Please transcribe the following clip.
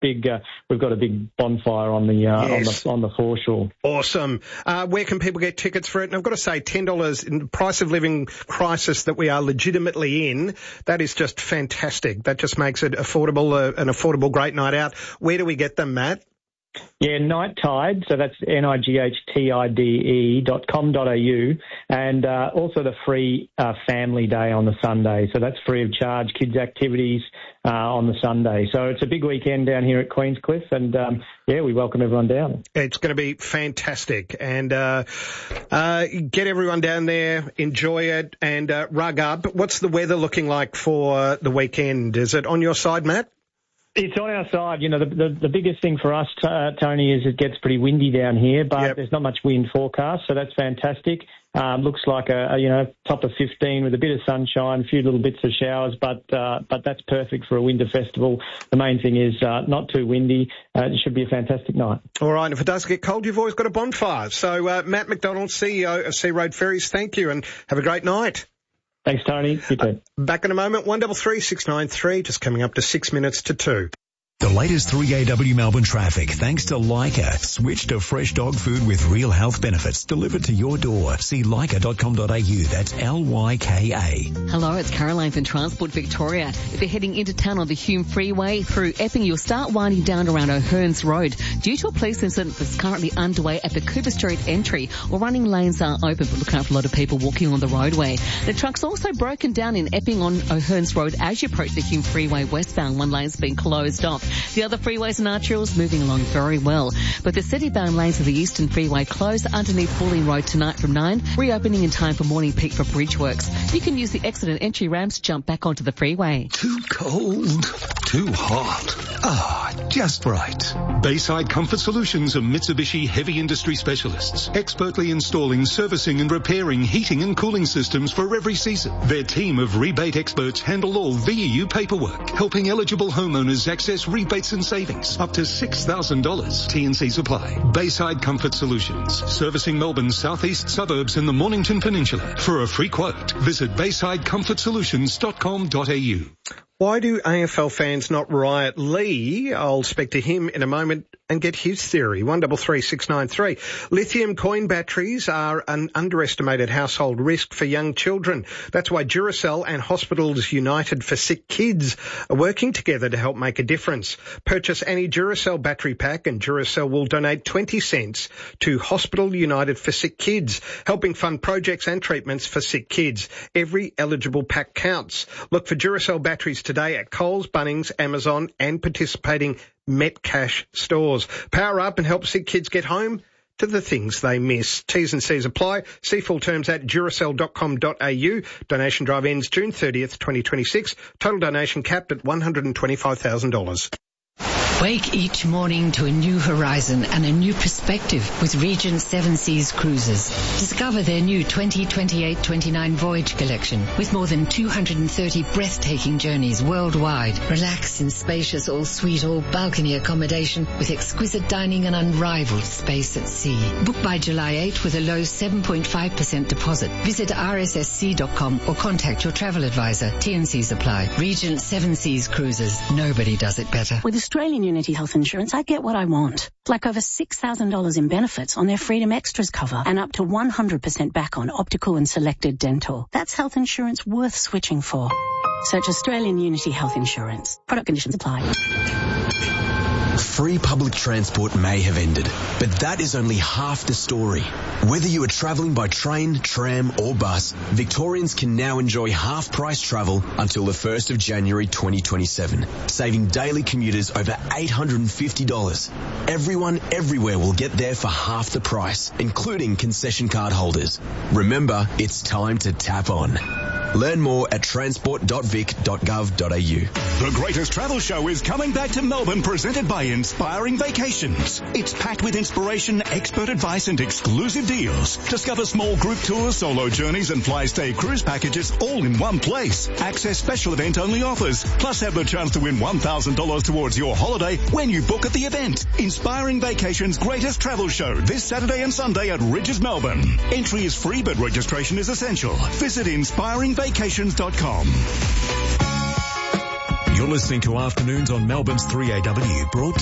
we've got a big bonfire on the foreshore. Awesome. Where can people get tickets for it? And I've got to say, $10 in the price of living crisis that we are legitimately in, that is just fantastic. That just makes it affordable, an affordable great night out. Where do we get them, Matt? Yeah, Night Tide, so that's nightide.com.au, and also the free family day on the Sunday. So that's free of charge, kids' activities on the Sunday. So it's a big weekend down here at Queenscliff, and we welcome everyone down. It's going to be fantastic, and get everyone down there, enjoy it, and rug up. What's the weather looking like for the weekend? Is it on your side, Matt? It's on our side. You know, the biggest thing for us, Tony, is it gets pretty windy down here, but there's not much wind forecast, so that's fantastic. Looks like a top of 15 with a bit of sunshine, a few little bits of showers, but that's perfect for a winter festival. The main thing is not too windy. It should be a fantastic night. All right, if it does get cold, you've always got a bonfire. So Matt McDonald, CEO of Sea Road Ferries, thank you, and have a great night. Thanks, Tony. You too. Back in a moment, 133 693, just coming up to 6 minutes to 2. The latest 3AW Melbourne traffic, thanks to Leica. Switch to fresh dog food with real health benefits delivered to your door. See leica.com.au. That's LYKA. Hello, it's Caroline from Transport Victoria. If you're heading into town on the Hume Freeway through Epping, you'll start winding down around O'Hearns Road. Due to a police incident that's currently underway at the Cooper Street entry, all running lanes are open, but looking after a lot of people walking on the roadway. The truck's also broken down in Epping on O'Hearns Road as you approach the Hume Freeway westbound. One lane's been closed off. The other freeways and arterials moving along very well. But the city-bound lanes of the Eastern Freeway close underneath Bulling Road tonight from 9, reopening in time for morning peak for bridge works. You can use the exit and entry ramps to jump back onto the freeway. Too cold, too hot. Just right. Bayside Comfort Solutions are Mitsubishi heavy industry specialists, expertly installing, servicing and repairing heating and cooling systems for every season. Their team of rebate experts handle all VEU paperwork, helping eligible homeowners access rebates and savings up to $6,000. T&Cs apply. Bayside Comfort Solutions, servicing Melbourne's southeast suburbs and the Mornington Peninsula. For a free quote, visit baysidecomfortsolutions.com.au. Why do AFL fans not riot Lee? I'll speak to him in a moment and get his theory. 133 693. Lithium coin batteries are an underestimated household risk for young children. That's why Duracell and Hospitals United for Sick Kids are working together to help make a difference. Purchase any Duracell battery pack and Duracell will donate 20 cents to Hospital United for Sick Kids, helping fund projects and treatments for sick kids. Every eligible pack counts. Look for Duracell batteries today at Coles, Bunnings, Amazon and participating Metcash stores. Power up and help sick kids get home to the things they miss. T's and C's apply. See full terms at duracell.com.au. Donation drive ends June 30th, 2026. Total donation capped at $125,000. Wake each morning to a new horizon and a new perspective with Regent 7 Seas Cruises. Discover their new 2028-29 voyage collection with more than 230 breathtaking journeys worldwide. Relax in spacious all-suite, all-balcony accommodation with exquisite dining and unrivaled space at sea. Book by July 8 with a low 7.5% deposit. Visit rssc.com or contact your travel advisor. T&Cs apply. Regent 7 Seas Cruises. Nobody does it better. With Australian Unity Health Insurance, I get what I want. Like over $6,000 in benefits on their Freedom Extras cover and up to 100% back on optical and selected dental. That's health insurance worth switching for. Search Australian Unity Health Insurance. Product conditions apply. Free public transport may have ended, but that is only half the story. Whether you are travelling by train, tram or bus, Victorians can now enjoy half-price travel until the 1st of January 2027, saving daily commuters over $850. Everyone everywhere will get there for half the price, including concession card holders. Remember, it's time to tap on. Learn more at transport.vic.gov.au. The greatest travel show is coming back to Melbourne, presented by Inspiring Vacations. It's packed with inspiration, expert advice and exclusive deals. Discover small group tours, solo journeys and fly-stay cruise packages all in one place. Access special event-only offers. Plus have the chance to win $1,000 towards your holiday when you book at the event. Inspiring Vacations' greatest travel show this Saturday and Sunday at Ridges, Melbourne. Entry is free, but registration is essential. Visit inspiringvacations.com. You're listening to Afternoons on Melbourne's 3AW, brought